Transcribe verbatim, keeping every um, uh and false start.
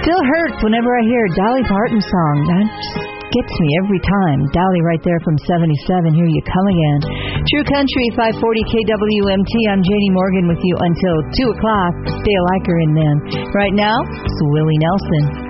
Still hurts whenever I hear a Dolly Parton song. That just gets me every time. Dolly right there from seventy-seven. Here you come again. True Country, five forty K W M T. I'm Janie Morgan with you until two o'clock. Stay a liker in them. Right now, it's Willie Nelson.